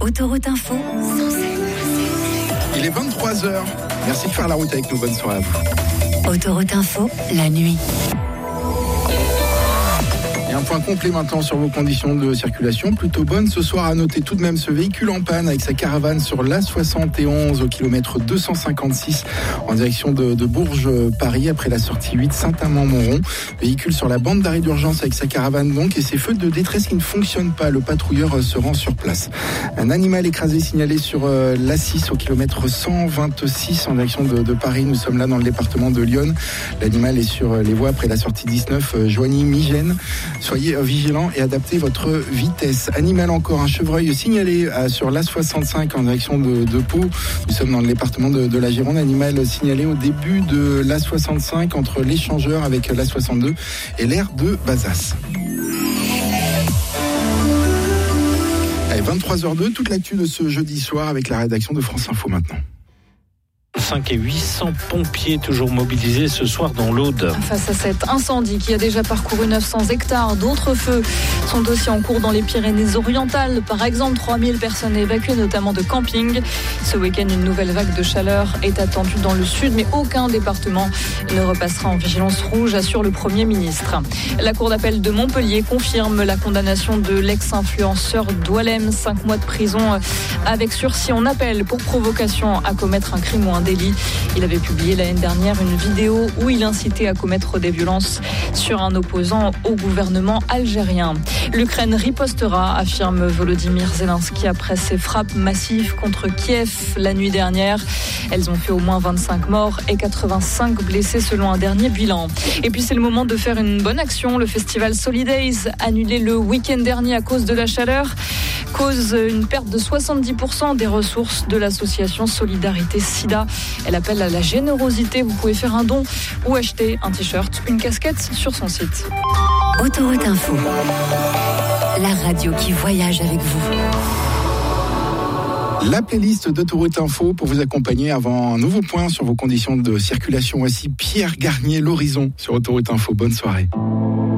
Autoroute Info. Il est 23h. Merci de faire la route avec nous. Bonne soirée à vous. Autoroute Info, la nuit. Et un point complet maintenant sur vos conditions de circulation. Plutôt bonne ce soir, à noter tout de même ce véhicule en panne avec sa caravane sur l'A71 au kilomètre 256 en direction de Bourges-Paris après la sortie 8 Saint-Amand-Montrond. Véhicule sur la bande d'arrêt d'urgence avec sa caravane donc et ses feux de détresse qui ne fonctionnent pas. Le patrouilleur se rend sur place. Un animal écrasé signalé sur l'A6 au kilomètre 126 en direction de Paris. Nous sommes là dans le département de l'Yonne. L'animal est sur les voies après la sortie 19 Joigny-Migène. Soyez vigilants et adaptez votre vitesse. Animal encore, un chevreuil signalé sur l'A65 en direction de Pau. Nous sommes dans le département de la Gironde. Animal signalé au début de l'A65 entre l'échangeur avec l'A62 et l'aire de Bazas. Allez, 23h02, toute l'actu de ce jeudi soir avec la rédaction de France Info maintenant. 5 et 800 pompiers toujours mobilisés ce soir dans l'Aude. Face à cet incendie qui a déjà parcouru 900 hectares, d'autres feux sont aussi en cours dans les Pyrénées-Orientales. Par exemple, 3000 personnes évacuées, notamment de camping. Ce week-end, une nouvelle vague de chaleur est attendue dans le sud, mais aucun département ne repassera en vigilance rouge, assure le Premier ministre. La Cour d'appel de Montpellier confirme la condamnation de l'ex-influenceur Doualem, 5 mois de prison avec sursis en appel pour provocation à commettre un crime ou un délit. Il avait publié l'année dernière une vidéo où il incitait à commettre des violences sur un opposant au gouvernement algérien. L'Ukraine ripostera, affirme Volodymyr Zelensky après ses frappes massives contre Kiev la nuit dernière. Elles ont fait au moins 25 morts et 85 blessés selon un dernier bilan. Et puis c'est le moment de faire une bonne action. Le festival Solidays, annulé le week-end dernier à cause de la chaleur, cause une perte de 70% des ressources de l'association Solidarité Sida. Elle appelle à la générosité. Vous pouvez faire un don ou acheter un t-shirt, une casquette sur son site. Autoroute Info, la radio qui voyage avec vous. La playlist d'Autoroute Info pour vous accompagner avant un nouveau point sur vos conditions de circulation. Voici Pierre Garnier, l'horizon sur Autoroute Info. Bonne soirée.